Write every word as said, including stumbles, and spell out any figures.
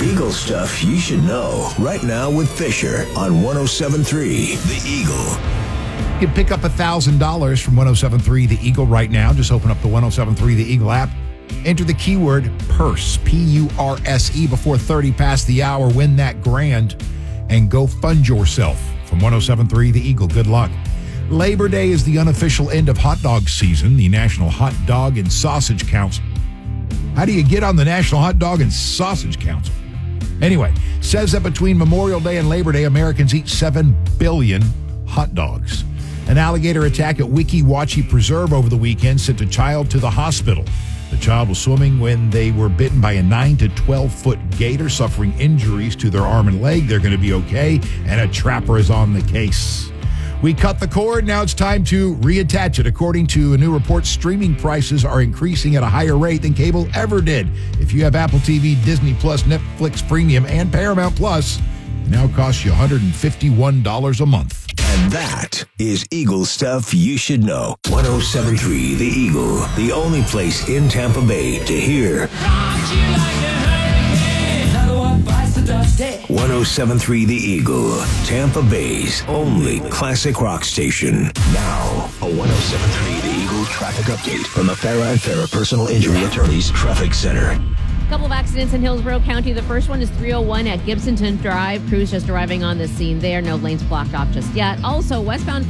Eagle stuff you should know. Right now with Fisher on one oh seven point three The Eagle. You can pick up one thousand dollars from one oh seven point three The Eagle right now. Just open up the one oh seven point three The Eagle app. Enter the keyword PURSE, P U R S E, before thirty past the hour. Win that grand and go fund yourself from one oh seven point three The Eagle. Good luck. Labor Day is the unofficial end of hot dog season, the National Hot Dog and Sausage Council. How do you get on the National Hot Dog and Sausage Council? Anyway, says that between Memorial Day and Labor Day, Americans eat seven billion hot dogs. An alligator attack at Weeki Wachee Preserve over the weekend sent a child to the hospital. The child was swimming when they were bitten by a nine to twelve foot gator, suffering injuries to their arm and leg. They're going to be okay, and a trapper is on the case. We cut the cord. Now it's time to reattach it. According to a new report, streaming prices are increasing at a higher rate than cable ever did. If you have Apple T V, Disney Plus, Netflix Premium, and Paramount Plus, it now costs you one hundred fifty-one dollars a month. And that is Eagle stuff you should know. one oh seven point three The Eagle, the only place in Tampa Bay to hear one oh seven point three The Eagle, Tampa Bay's only classic rock station. Now, a one oh seven point three The Eagle traffic update from the Farah and Farah Personal Injury Attorneys Traffic Center. A couple of accidents in Hillsborough County. The first one is three oh one at Gibsonton Drive. Crews just arriving on the scene there. No lanes blocked off just yet. Also, westbound